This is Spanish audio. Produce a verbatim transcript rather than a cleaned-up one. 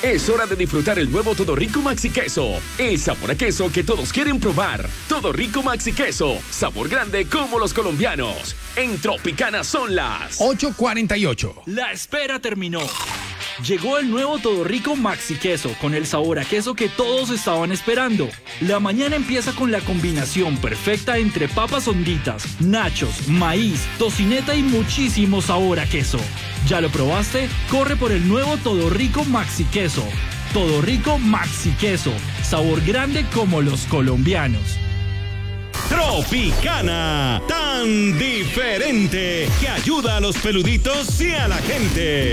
Es hora de disfrutar el nuevo Todo Rico Maxi Queso. El sabor a queso que todos quieren probar. Todo Rico Maxi Queso. Sabor grande como los colombianos. En Tropicana son las ocho cuarenta y ocho. La espera terminó. Llegó el nuevo Todo Rico Maxi Queso con el sabor a queso que todos estaban esperando. La mañana empieza con la combinación perfecta entre papas honditas, nachos, maíz, tocineta y muchísimo sabor a queso. ¿Ya lo probaste? Corre por el nuevo Todo Rico Maxi Queso. Todo Rico Maxi Queso. Sabor grande como los colombianos. Tropicana, tan diferente que ayuda a los peluditos y a la gente.